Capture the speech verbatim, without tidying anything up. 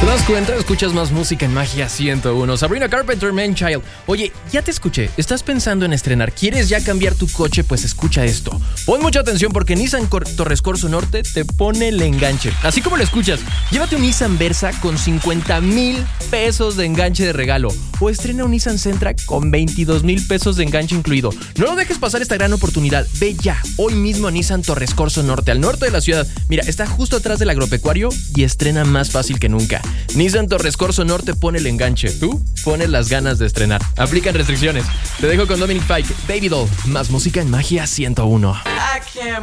das cuenta? Escuchas más música en Magia ciento uno. Sabrina Carpenter, Man Child. Oye, ya te escuché. ¿Estás pensando en estrenar? ¿Quieres ya cambiar tu coche? Pues escucha esto. Pon mucha atención porque Nissan Cor- Torres Corso Norte te pone el enganche. Así como lo escuchas, llévate un Nissan Versa con cincuenta mil pesos de enganche de regalo. O estrena un Nissan Sentra con veintidós mil pesos de enganche incluido. No lo dejes pasar esta gran oportunidad. Ve ya, hoy mismo a Nissan Torres Corso Norte, al norte de la ciudad. Mira, está justo atrás del agropecuario y estrena más fácil que nunca. Nissan Torres Corso Norte pone el enganche. Tú pones las ganas de estrenar. Aplican restricciones. Te dejo con Dominic Fike, Baby Doll. Más música en Magia ciento uno.